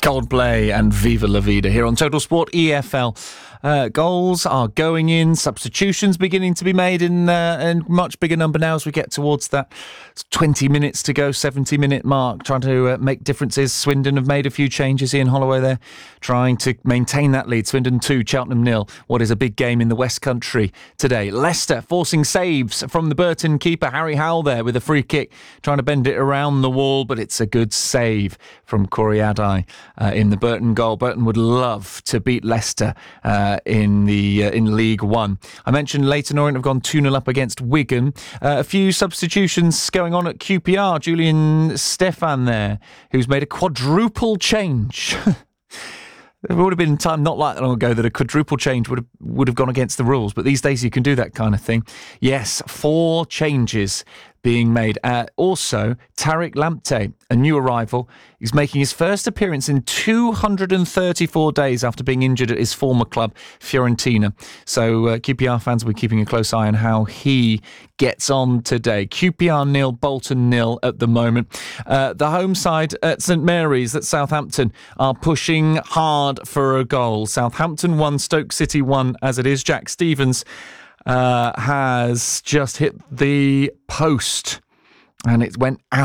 Coldplay and Viva La Vida here on Total Sport EFL. Goals are going in, substitutions beginning to be made in much bigger number now as we get towards that 20 minutes to go, 70-minute mark, trying to make differences. Swindon have made a few changes. Ian Holloway there trying to maintain that lead. Swindon 2, Cheltenham 0. What is a big game in the West Country today. Leicester forcing saves from the Burton keeper, Harry Howell there with a free kick, trying to bend it around the wall, but it's a good save from Corey Adai in the Burton goal. Burton would love to beat Leicester in League One. I mentioned Leyton Orient have gone 2-0 up against Wigan. A few substitutions going on at QPR. Julian Stefan there, who's made a quadruple change. There would have been a time not that long ago that a quadruple change would have gone against the rules, but these days you can do that kind of thing. Yes, 4 changes being made. Also, Tariq Lamptey, a new arrival, is making his first appearance in 234 days after being injured at his former club, Fiorentina. So QPR fans will be keeping a close eye on how he gets on today. QPR 0, Bolton 0 at the moment. The home side at St Mary's at Southampton are pushing hard for a goal. Southampton 1, Stoke City 1 as it is. Jack Stevens has just hit the post and it went out.